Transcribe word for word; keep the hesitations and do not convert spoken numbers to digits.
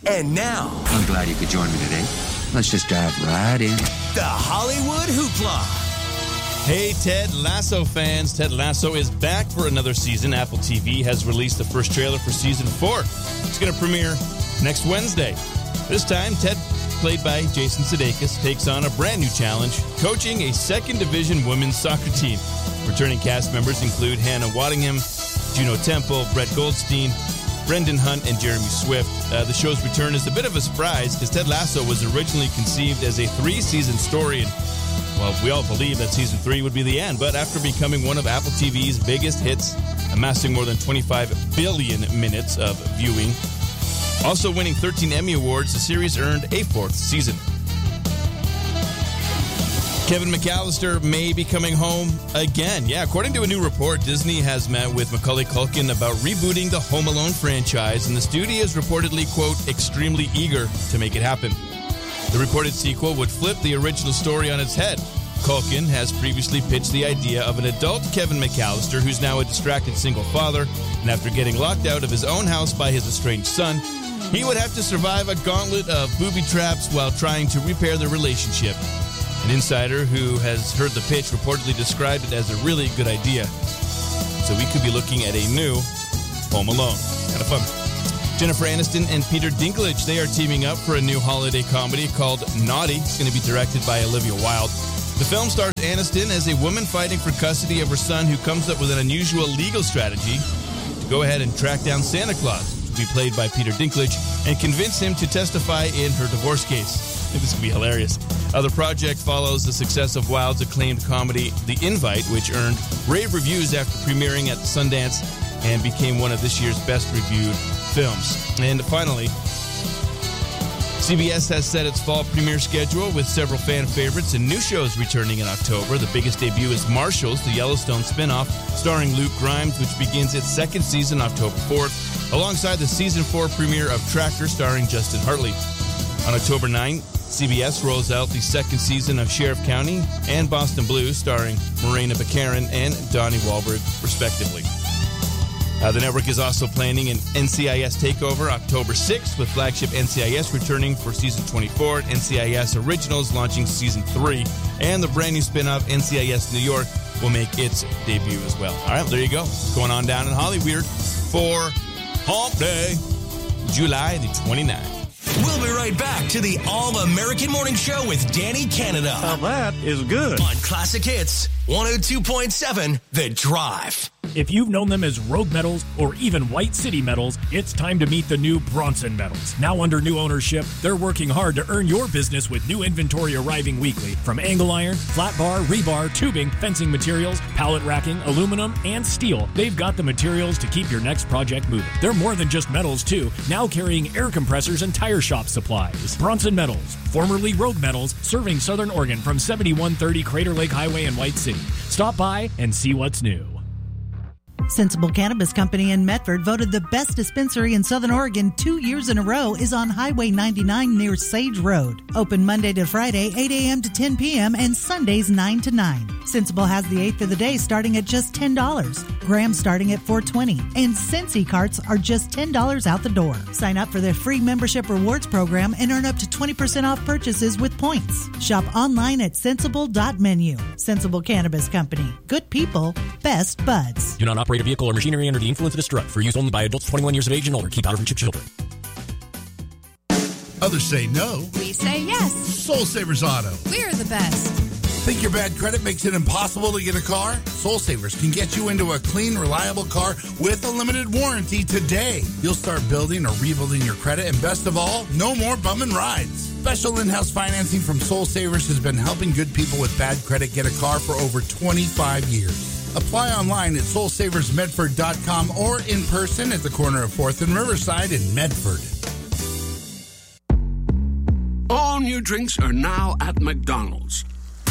And now, I'm glad you could join me today. Let's just dive right in. The Hollywood Hoopla. Hey, Ted Lasso fans. Ted Lasso is back for another season. Apple T V has released the first trailer for season four. It's going to premiere next Wednesday. This time, Ted, played by Jason Sudeikis, takes on a brand new challenge, coaching a second division women's soccer team. Returning cast members include Hannah Waddingham, Juno Temple, Brett Goldstein, Brendan Hunt, and Jeremy Swift. Uh, the show's return is a bit of a surprise because Ted Lasso was originally conceived as a three-season story, and, well, we all believed that season three would be the end, but after becoming one of Apple T V's biggest hits, amassing more than twenty-five billion minutes of viewing, also winning thirteen Emmy Awards, the series earned a fourth season. Kevin McAllister may be coming home again. Yeah, according to a new report, Disney has met with Macaulay Culkin about rebooting the Home Alone franchise, and the studio is reportedly, quote, extremely eager to make it happen. The reported sequel would flip the original story on its head. Culkin has previously pitched the idea of an adult Kevin McAllister who's now a distracted single father, and after getting locked out of his own house by his estranged son, he would have to survive a gauntlet of booby traps while trying to repair their relationship. An insider who has heard the pitch reportedly described it as a really good idea. So we could be looking at a new Home Alone. Kind of fun. Jennifer Aniston and Peter Dinklage, they are teaming up for a new holiday comedy called Naughty. It's going to be directed by Olivia Wilde. The film stars Aniston as a woman fighting for custody of her son who comes up with an unusual legal strategy to go ahead and track down Santa Claus, which will be played by Peter Dinklage, and convince him to testify in her divorce case. I think this could be hilarious. Uh, the project follows the success of Wilde's acclaimed comedy, The Invite, which earned rave reviews after premiering at Sundance and became one of this year's best-reviewed films. And finally, C B S has set its fall premiere schedule with several fan favorites and new shows returning in October. The biggest debut is Marshals, the Yellowstone spin-off, starring Luke Grimes, which begins its second season October fourth, alongside the season four premiere of Tracker, starring Justin Hartley. On October ninth, C B S rolls out the second season of Sheriff County and Boston Blues, starring Morena Baccarin and Donnie Wahlberg, respectively. Uh, the network is also planning an N C I S takeover October sixth, with flagship N C I S returning for season twenty-four, N C I S Originals launching season three, and the brand new spin-off N C I S New York will make its debut as well. All right, there you go. What's going on down in Hollywood for Hump Day, July the twenty-ninth. We'll be right back to the All-American Morning Show with Danny Canada. Now that is good. On Classic Hits, one oh two point seven, The Drive. If you've known them as Rogue Metals or even White City Metals, it's time to meet the new Bronson Metals. Now under new ownership, they're working hard to earn your business with new inventory arriving weekly. From angle iron, flat bar, rebar, tubing, fencing materials, pallet racking, aluminum, and steel, they've got the materials to keep your next project moving. They're more than just metals, too, now carrying air compressors and tire shop supplies. Bronson Metals, formerly Rogue Metals, serving Southern Oregon from seventy-one thirty Crater Lake Highway in White City. Stop by and see what's new. Sensible Cannabis Company in Medford, voted the best dispensary in Southern Oregon two years in a row, is on Highway ninety-nine near Sage Road. Open Monday to Friday, eight a.m. to ten p.m. and Sundays nine to nine. Sensible has the eighth of the day starting at just ten dollars. Grams starting at four dollars and twenty cents. And Sensi carts are just ten dollars out the door. Sign up for their free membership rewards program and earn up to twenty percent off purchases with points. Shop online at sensible dot menu. Sensible Cannabis Company. Good people, best buds. Do not operate a vehicle or machinery under the influence of this drug. For use only by adults twenty-one years of age and older. Keep out of reach of children. Others say no. We say yes. Soul Savers Auto. We're the best. Think your bad credit makes it impossible to get a car? Soul Savers can get you into a clean, reliable car with a limited warranty today. You'll start building or rebuilding your credit, and best of all, no more bumming rides. Special in-house financing from Soul Savers has been helping good people with bad credit get a car for over twenty-five years. Apply online at soul savers medford dot com or in person at the corner of fourth and Riverside in Medford. All new drinks are now at McDonald's.